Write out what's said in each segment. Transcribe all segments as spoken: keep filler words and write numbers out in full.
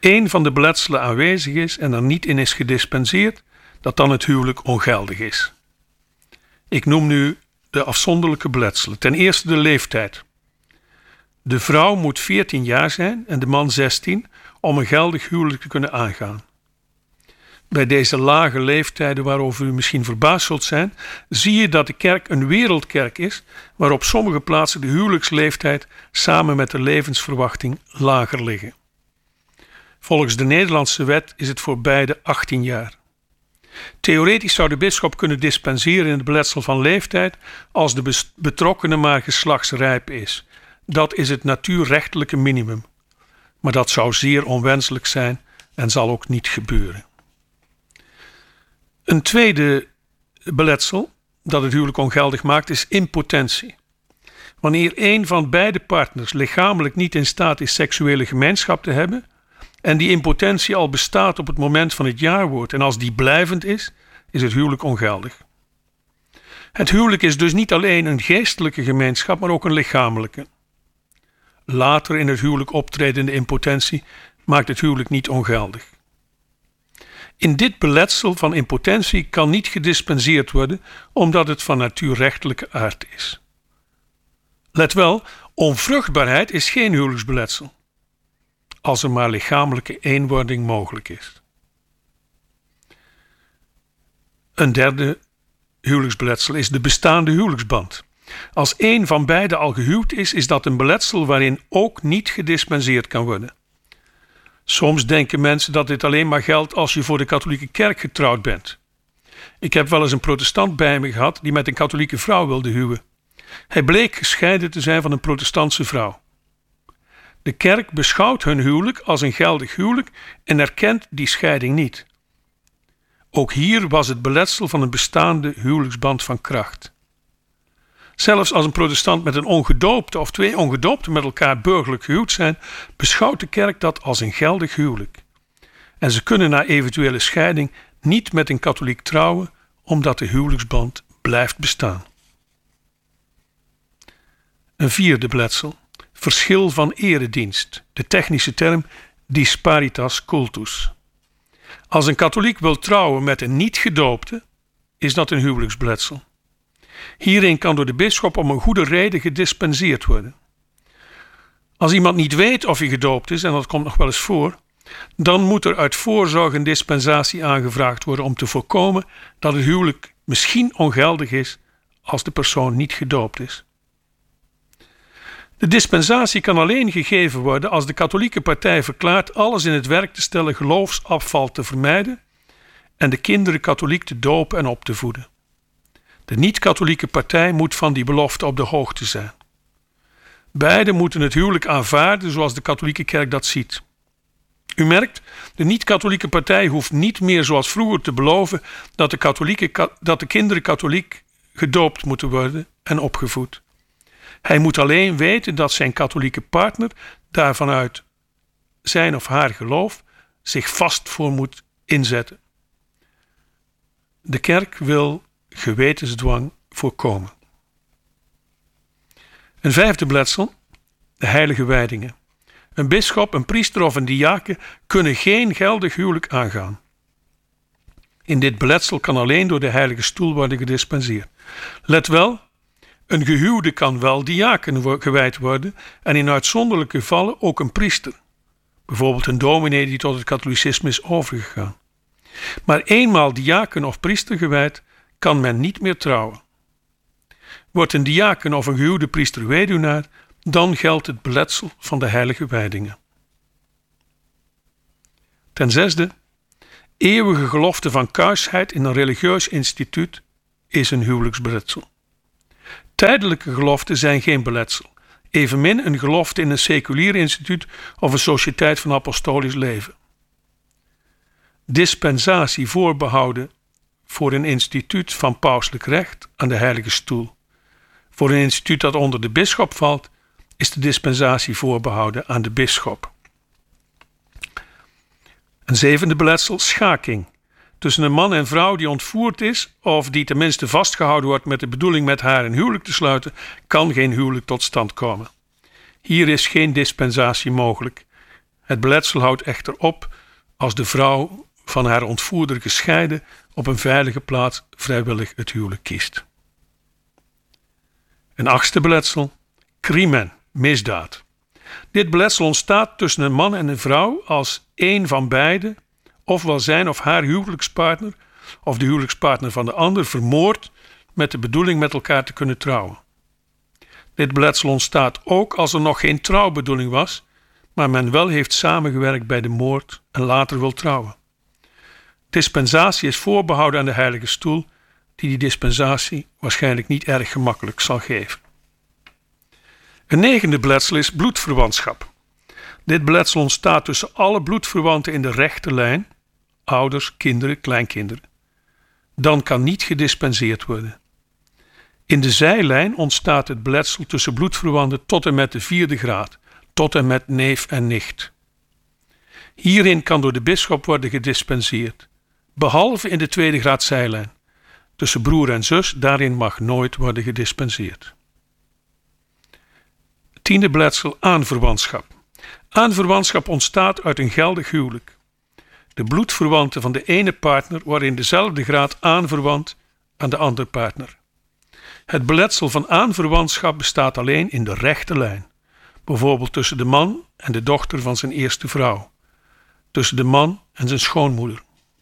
één van de beletselen aanwezig is en er niet in is gedispenseerd, dat dan het huwelijk ongeldig is. Ik noem nu de afzonderlijke beletselen. Ten eerste de leeftijd. De vrouw moet veertien jaar zijn en de man zestien om een geldig huwelijk te kunnen aangaan. Bij deze lage leeftijden waarover u misschien verbaasd zult zijn, zie je dat de kerk een wereldkerk is waar op sommige plaatsen de huwelijksleeftijd samen met de levensverwachting lager liggen. Volgens de Nederlandse wet is het voor beide achttien jaar. Theoretisch zou de bisschop kunnen dispenseren in het beletsel van leeftijd als de betrokkenen maar geslachtsrijp is. Dat is het natuurrechtelijke minimum. Maar dat zou zeer onwenselijk zijn en zal ook niet gebeuren. Een tweede beletsel dat het huwelijk ongeldig maakt is impotentie. Wanneer een van beide partners lichamelijk niet in staat is seksuele gemeenschap te hebben en die impotentie al bestaat op het moment van het jaarwoord en als die blijvend is, is het huwelijk ongeldig. Het huwelijk is dus niet alleen een geestelijke gemeenschap, maar ook een lichamelijke. Later in het huwelijk optredende impotentie maakt het huwelijk niet ongeldig. In dit beletsel van impotentie kan niet gedispenseerd worden, omdat het van natuurrechtelijke aard is. Let wel, onvruchtbaarheid is geen huwelijksbeletsel, als er maar lichamelijke eenwording mogelijk is. Een derde huwelijksbeletsel is de bestaande huwelijksband. Als een van beiden al gehuwd is, is dat een beletsel waarin ook niet gedispenseerd kan worden. Soms denken mensen dat dit alleen maar geldt als je voor de katholieke kerk getrouwd bent. Ik heb wel eens een protestant bij me gehad die met een katholieke vrouw wilde huwen. Hij bleek gescheiden te zijn van een protestantse vrouw. De kerk beschouwt hun huwelijk als een geldig huwelijk en erkent die scheiding niet. Ook hier was het beletsel van een bestaande huwelijksband van kracht. Zelfs als een protestant met een ongedoopte of twee ongedoopten met elkaar burgerlijk gehuwd zijn, beschouwt de kerk dat als een geldig huwelijk. En ze kunnen na eventuele scheiding niet met een katholiek trouwen, omdat de huwelijksband blijft bestaan. Een vierde beletsel. Verschil van eredienst. De technische term disparitas cultus. Als een katholiek wil trouwen met een niet-gedoopte, is dat een huwelijksbeletsel. Hierin kan door de bisschop om een goede reden gedispenseerd worden. Als iemand niet weet of hij gedoopt is, en dat komt nog wel eens voor, dan moet er uit voorzorg een dispensatie aangevraagd worden om te voorkomen dat het huwelijk misschien ongeldig is als de persoon niet gedoopt is. De dispensatie kan alleen gegeven worden als de katholieke partij verklaart alles in het werk te stellen geloofsafval te vermijden en de kinderen katholiek te dopen en op te voeden. De niet-katholieke partij moet van die belofte op de hoogte zijn. Beiden moeten het huwelijk aanvaarden zoals de katholieke kerk dat ziet. U merkt, de niet-katholieke partij hoeft niet meer zoals vroeger te beloven dat de, katholieke, dat de kinderen katholiek gedoopt moeten worden en opgevoed. Hij moet alleen weten dat zijn katholieke partner daar vanuit zijn of haar geloof zich vast voor moet inzetten. De kerk wil gewetensdwang voorkomen. Een vijfde beletsel, de heilige wijdingen. Een bisschop, een priester of een diaken kunnen geen geldig huwelijk aangaan. In dit beletsel kan alleen door de heilige stoel worden gedispenseerd. Let wel, een gehuwde kan wel diaken gewijd worden en in uitzonderlijke gevallen ook een priester. Bijvoorbeeld een dominee die tot het katholicisme is overgegaan. Maar eenmaal diaken of priester gewijd kan men niet meer trouwen. Wordt een diaken of een gehuwde priester weduwnaar, dan geldt het beletsel van de heilige wijdingen. Ten zesde, eeuwige gelofte van kuisheid in een religieus instituut is een huwelijksbeletsel. Tijdelijke geloften zijn geen beletsel, evenmin een gelofte in een seculier instituut of een sociëteit van apostolisch leven. Dispensatie voorbehouden voor een instituut van pauselijk recht aan de heilige stoel. Voor een instituut dat onder de bisschop valt, is de dispensatie voorbehouden aan de bisschop. Een zevende beletsel, schaking. Tussen een man en vrouw die ontvoerd is of die tenminste vastgehouden wordt met de bedoeling met haar een huwelijk te sluiten, kan geen huwelijk tot stand komen. Hier is geen dispensatie mogelijk. Het beletsel houdt echter op als de vrouw van haar ontvoerder gescheiden op een veilige plaats vrijwillig het huwelijk kiest. Een achtste beletsel, crimen, misdaad. Dit beletsel ontstaat tussen een man en een vrouw als één van beiden, ofwel zijn of haar huwelijkspartner of de huwelijkspartner van de ander, vermoordt met de bedoeling met elkaar te kunnen trouwen. Dit beletsel ontstaat ook als er nog geen trouwbedoeling was, maar men wel heeft samengewerkt bij de moord en later wil trouwen. Dispensatie is voorbehouden aan de Heilige Stoel, die die dispensatie waarschijnlijk niet erg gemakkelijk zal geven. Een negende beletsel is bloedverwantschap. Dit beletsel ontstaat tussen alle bloedverwanten in de rechte lijn, ouders, kinderen, kleinkinderen. Dan kan niet gedispenseerd worden. In de zijlijn ontstaat het beletsel tussen bloedverwanten tot en met de vierde graad, tot en met neef en nicht. Hierin kan door de bisschop worden gedispenseerd, behalve in de tweede graad zijlijn. Tussen broer en zus, daarin mag nooit worden gedispenseerd. Tiende beletsel, aanverwantschap. Aanverwantschap ontstaat uit een geldig huwelijk. De bloedverwanten van de ene partner worden in dezelfde graad aanverwant aan de andere partner. Het beletsel van aanverwantschap bestaat alleen in de rechte lijn. Bijvoorbeeld tussen de man en de dochter van zijn eerste vrouw. Tussen de man en zijn schoonmoeder.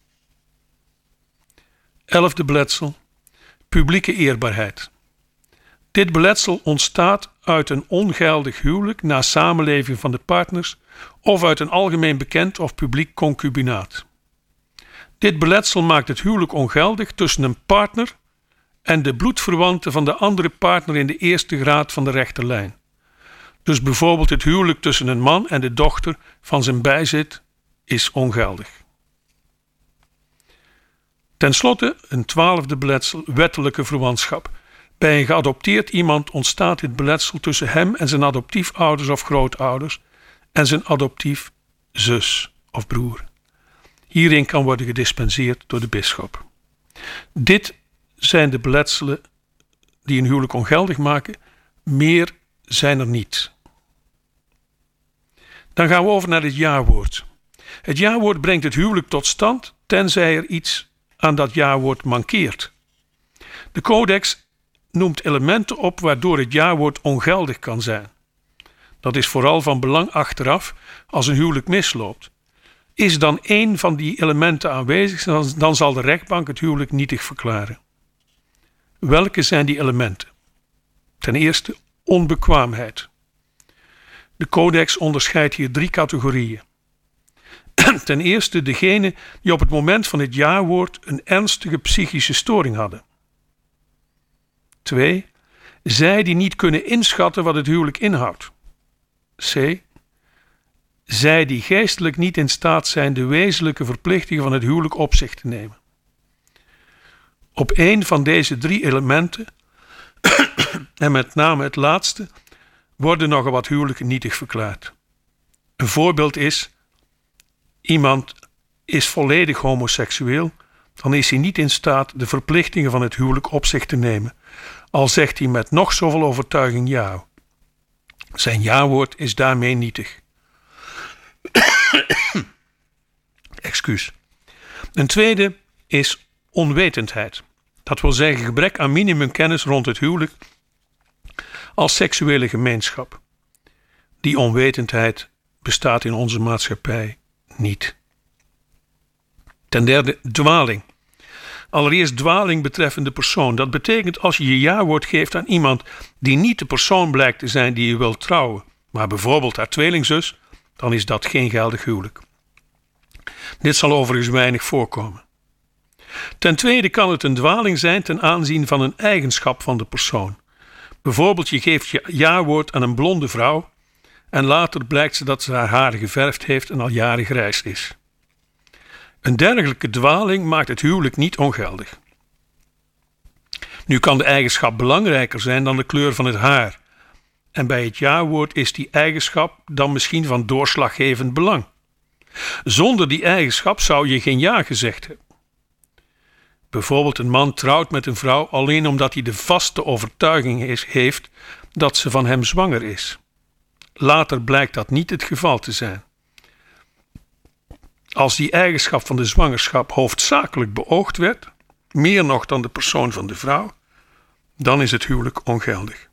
Elfde beletsel, publieke eerbaarheid. Dit beletsel ontstaat uit een ongeldig huwelijk na samenleving van de partners of uit een algemeen bekend of publiek concubinaat. Dit beletsel maakt het huwelijk ongeldig tussen een partner en de bloedverwanten van de andere partner in de eerste graad van de rechte lijn. Dus bijvoorbeeld het huwelijk tussen een man en de dochter van zijn bijzit is ongeldig. Ten slotte een twaalfde beletsel, wettelijke verwantschap. Bij een geadopteerd iemand ontstaat dit beletsel tussen hem en zijn adoptiefouders of grootouders en zijn adoptief zus of broer. Hierin kan worden gedispenseerd door de bisschop. Dit zijn de beletselen die een huwelijk ongeldig maken. Meer zijn er niet. Dan gaan we over naar het jawoord. Het jawoord brengt het huwelijk tot stand, tenzij er iets aan dat jawoord mankeert. De codex noemt elementen op waardoor het jawoord ongeldig kan zijn. Dat is vooral van belang achteraf als een huwelijk misloopt. Is dan één van die elementen aanwezig, dan zal de rechtbank het huwelijk nietig verklaren. Welke zijn die elementen? Ten eerste onbekwaamheid. De codex onderscheidt hier drie categorieën. Ten eerste degene die op het moment van het jawoord een ernstige psychische storing hadden. Twee, zij die niet kunnen inschatten wat het huwelijk inhoudt. C. Zij die geestelijk niet in staat zijn de wezenlijke verplichtingen van het huwelijk op zich te nemen. Op één van deze drie elementen, en met name het laatste, worden nogal wat huwelijken nietig verklaard. Een voorbeeld is: iemand is volledig homoseksueel, dan is hij niet in staat de verplichtingen van het huwelijk op zich te nemen, al zegt hij met nog zoveel overtuiging ja. Zijn jawoord is daarmee nietig. Excuus. Een tweede is onwetendheid. Dat wil zeggen gebrek aan minimumkennis rond het huwelijk als seksuele gemeenschap. Die onwetendheid bestaat in onze maatschappij niet. Ten derde, dwaling. Allereerst dwaling betreffende persoon. Dat betekent als je je jawoord geeft aan iemand die niet de persoon blijkt te zijn die je wilt trouwen, maar bijvoorbeeld haar tweelingzus, dan is dat geen geldig huwelijk. Dit zal overigens weinig voorkomen. Ten tweede kan het een dwaling zijn ten aanzien van een eigenschap van de persoon. Bijvoorbeeld je geeft je jawoord aan een blonde vrouw en later blijkt ze dat ze haar haar geverfd heeft en al jaren grijs is. Een dergelijke dwaling maakt het huwelijk niet ongeldig. Nu kan de eigenschap belangrijker zijn dan de kleur van het haar. En bij het jawoord is die eigenschap dan misschien van doorslaggevend belang. Zonder die eigenschap zou je geen ja gezegd hebben. Bijvoorbeeld een man trouwt met een vrouw alleen omdat hij de vaste overtuiging is, heeft dat ze van hem zwanger is. Later blijkt dat niet het geval te zijn. Als die eigenschap van de zwangerschap hoofdzakelijk beoogd werd, meer nog dan de persoon van de vrouw, dan is het huwelijk ongeldig.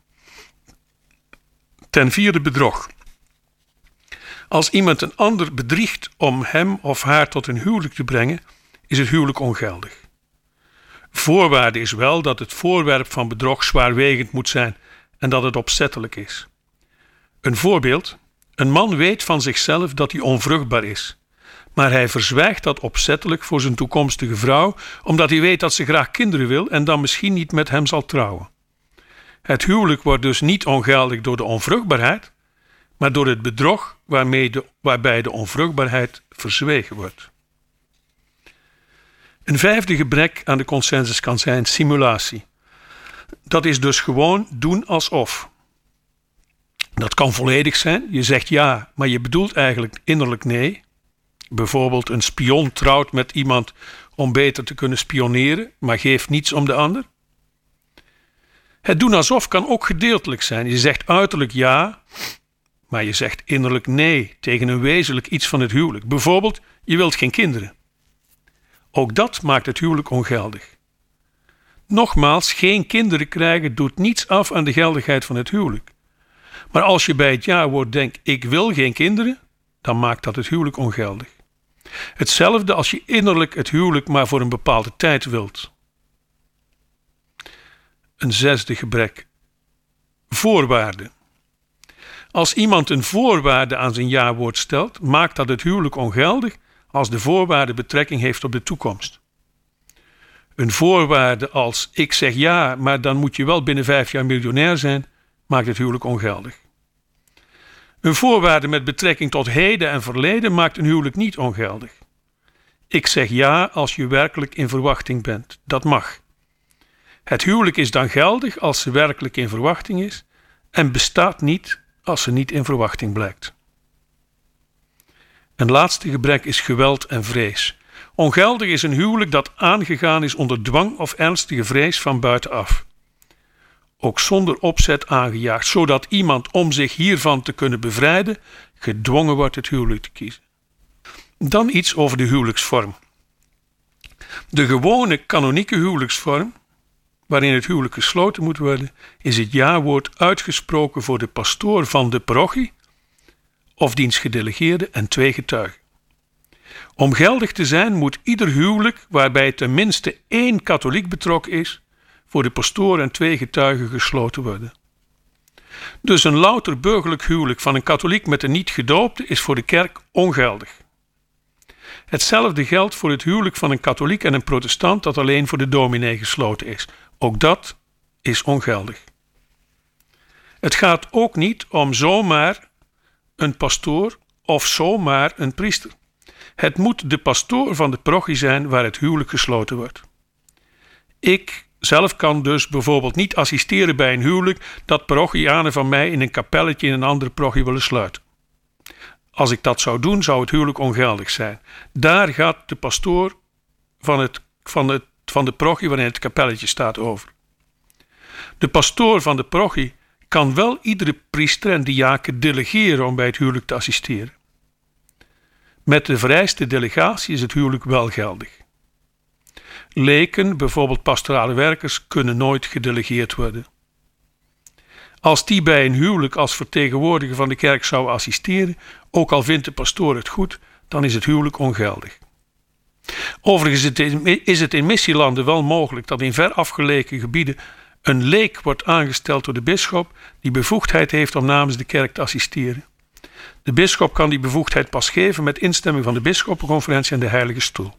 Ten vierde bedrog. Als iemand een ander bedriegt om hem of haar tot een huwelijk te brengen, is het huwelijk ongeldig. Voorwaarde is wel dat het voorwerp van bedrog zwaarwegend moet zijn en dat het opzettelijk is. Een voorbeeld: een man weet van zichzelf dat hij onvruchtbaar is, maar hij verzwijgt dat opzettelijk voor zijn toekomstige vrouw, omdat hij weet dat ze graag kinderen wil en dan misschien niet met hem zal trouwen. Het huwelijk wordt dus niet ongeldig door de onvruchtbaarheid, maar door het bedrog waarmee de, waarbij de onvruchtbaarheid verzwegen wordt. Een vijfde gebrek aan de consensus kan zijn simulatie. Dat is dus gewoon doen alsof. Dat kan volledig zijn. Je zegt ja, maar je bedoelt eigenlijk innerlijk nee. Bijvoorbeeld een spion trouwt met iemand om beter te kunnen spioneren, maar geeft niets om de ander. Het doen alsof kan ook gedeeltelijk zijn. Je zegt uiterlijk ja, maar je zegt innerlijk nee tegen een wezenlijk iets van het huwelijk. Bijvoorbeeld, je wilt geen kinderen. Ook dat maakt het huwelijk ongeldig. Nogmaals, geen kinderen krijgen doet niets af aan de geldigheid van het huwelijk. Maar als je bij het ja-woord denkt, ik wil geen kinderen, dan maakt dat het huwelijk ongeldig. Hetzelfde als je innerlijk het huwelijk maar voor een bepaalde tijd wilt. Een zesde gebrek. Voorwaarden. Als iemand een voorwaarde aan zijn ja-woord stelt, maakt dat het huwelijk ongeldig als de voorwaarde betrekking heeft op de toekomst. Een voorwaarde als ik zeg ja, maar dan moet je wel binnen vijf jaar miljonair zijn, maakt het huwelijk ongeldig. Een voorwaarde met betrekking tot heden en verleden maakt een huwelijk niet ongeldig. Ik zeg ja als je werkelijk in verwachting bent. Dat mag. Het huwelijk is dan geldig als ze werkelijk in verwachting is en bestaat niet als ze niet in verwachting blijkt. Een laatste gebrek is geweld en vrees. Ongeldig is een huwelijk dat aangegaan is onder dwang of ernstige vrees van buitenaf. Ook zonder opzet aangejaagd, zodat iemand om zich hiervan te kunnen bevrijden, gedwongen wordt het huwelijk te kiezen. Dan iets over de huwelijksvorm. De gewone kanonieke huwelijksvorm, waarin het huwelijk gesloten moet worden, is het ja-woord uitgesproken voor de pastoor van de parochie of diens gedelegeerde en twee getuigen. Om geldig te zijn moet ieder huwelijk waarbij tenminste één katholiek betrokken is, voor de pastoor en twee getuigen gesloten worden. Dus een louter burgerlijk huwelijk van een katholiek met een niet-gedoopte is voor de kerk ongeldig. Hetzelfde geldt voor het huwelijk van een katholiek en een protestant dat alleen voor de dominee gesloten is. Ook dat is ongeldig. Het gaat ook niet om zomaar een pastoor of zomaar een priester. Het moet de pastoor van de parochie zijn waar het huwelijk gesloten wordt. Ik zelf kan dus bijvoorbeeld niet assisteren bij een huwelijk dat parochianen van mij in een kapelletje in een andere parochie willen sluiten. Als ik dat zou doen, zou het huwelijk ongeldig zijn. Daar gaat de pastoor van, het, van, het, van de parochie waarin het kapelletje staat over. De pastoor van de parochie kan wel iedere priester en diaken delegeren om bij het huwelijk te assisteren. Met de vereiste delegatie is het huwelijk wel geldig. Leken, bijvoorbeeld pastorale werkers, kunnen nooit gedelegeerd worden. Als die bij een huwelijk als vertegenwoordiger van de kerk zouden assisteren, ook al vindt de pastoor het goed, dan is het huwelijk ongeldig. Overigens is het in missielanden wel mogelijk dat in ver afgelegen gebieden een leek wordt aangesteld door de bisschop die bevoegdheid heeft om namens de kerk te assisteren. De bisschop kan die bevoegdheid pas geven met instemming van de bisschoppenconferentie en de Heilige Stoel.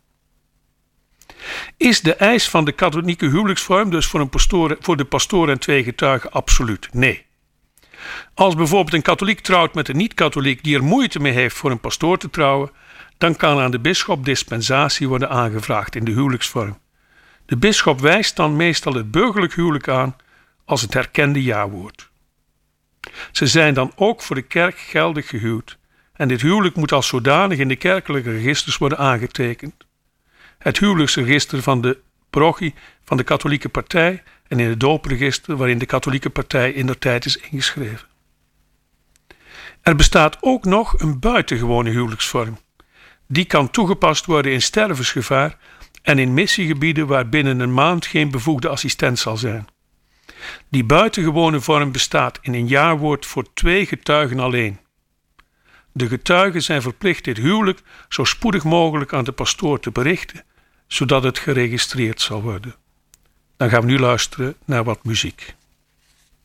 Is de eis van de katholieke huwelijksvorm dus voor, een pastoor, voor de pastoor en twee getuigen absoluut? Nee. Als bijvoorbeeld een katholiek trouwt met een niet-katholiek die er moeite mee heeft voor een pastoor te trouwen, dan kan aan de bisschop dispensatie worden aangevraagd in de huwelijksvorm. De bisschop wijst dan meestal het burgerlijk huwelijk aan als het herkende ja-woord. Ze zijn dan ook voor de kerk geldig gehuwd en dit huwelijk moet als zodanig in de kerkelijke registers worden aangetekend. Het huwelijksregister van de parochie van de katholieke partij en in het doopregister waarin de katholieke partij indertijd is ingeschreven. Er bestaat ook nog een buitengewone huwelijksvorm. Die kan toegepast worden in stervensgevaar en in missiegebieden waar binnen een maand geen bevoegde assistent zal zijn. Die buitengewone vorm bestaat in een jawoord voor twee getuigen alleen. De getuigen zijn verplicht dit huwelijk zo spoedig mogelijk aan de pastoor te berichten, zodat het geregistreerd zal worden. Dan gaan we nu luisteren naar wat muziek.